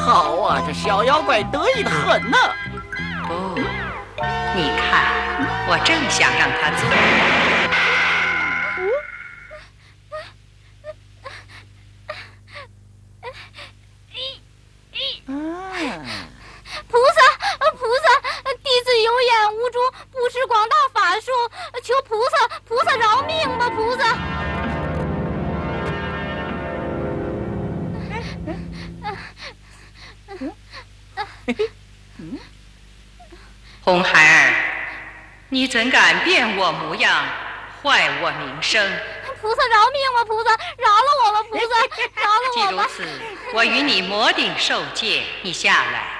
好啊，这小妖怪得意的很呢。 不，你看，我正想让他做。 菩萨，弟子有眼无珠，不识广大法术，求菩萨饶命吧，菩萨。 红孩儿，你怎敢变我模样，坏我名声？ 菩萨饶命吧，菩萨，饶了我吧，菩萨，饶了我吧。 既如此，我与你魔顶受戒，你下来。